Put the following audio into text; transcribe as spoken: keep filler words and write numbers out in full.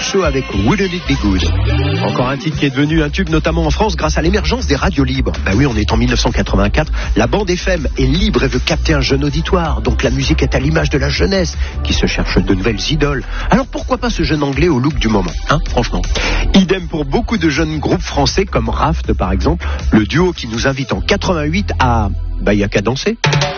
Show avec Wouldn't It Be Good. Encore un titre qui est devenu un tube, notamment en France, grâce à l'émergence des radios libres. Ben oui, on est en mille neuf cent quatre-vingt-quatre. La bande F M est libre et veut capter un jeune auditoire. Donc la musique est à l'image de la jeunesse qui se cherche de nouvelles idoles. Alors pourquoi pas ce jeune anglais au look du moment, hein, franchement. Idem pour beaucoup de jeunes groupes français comme Raft, par exemple, le duo qui nous invite en quatre-vingt-huit à... Bah, y a qu'à danser.